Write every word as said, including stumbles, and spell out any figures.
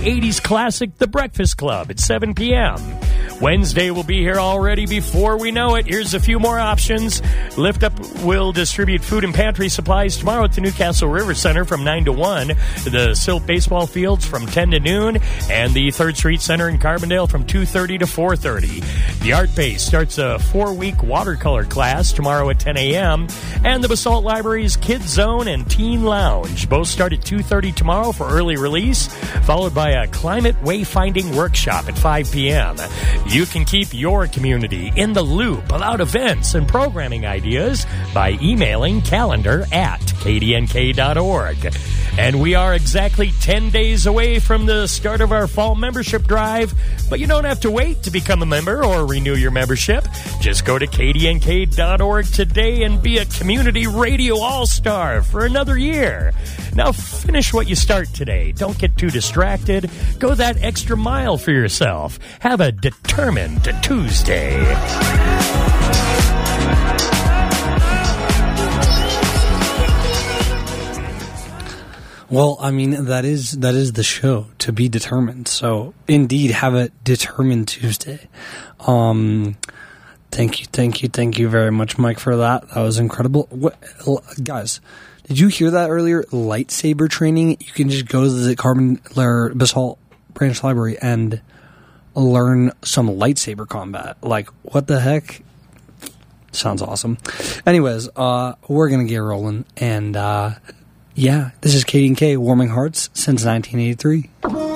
eighties classic, The Breakfast Club, at seven p.m. Wednesday will be here already before we know it. Here's a few more options. Lift Up will distribute food and pantry supplies tomorrow at the Newcastle River Center from nine to one, the Silt Baseball Fields from ten to noon, and the third Street Center in Carbondale from two thirty to four thirty. The Art Base starts a four-week watercolor class tomorrow at ten a.m., and the Basalt Library's Kids Zone and Teen Lounge both start at two thirty tomorrow for early release, followed by a climate wayfinding workshop at five p.m. You can keep your community in the loop about events and programming ideas by emailing calendar at k d n k dot org. And we are exactly ten days away from the start of our fall membership drive, but you don't have to wait to become a member or renew your membership. Just go to k d n k dot org today and be a community radio all-star for another year. Now finish what you start today. Don't get too distracted. Go that extra mile for yourself. Have a determined Tuesday. Well, I mean, that is that is the show, to be determined. So, indeed, have a determined Tuesday. Um, thank you, thank you, thank you very much, Mike, for that. That was incredible. What, guys, did you hear that earlier? Lightsaber training. You can just go to the Carbon or Basalt Branch Library and learn some lightsaber combat. Like, what the heck? Sounds awesome. Anyways, uh, we're gonna get rolling, and uh, yeah, this is K D N K, Warming Hearts since nineteen eighty-three.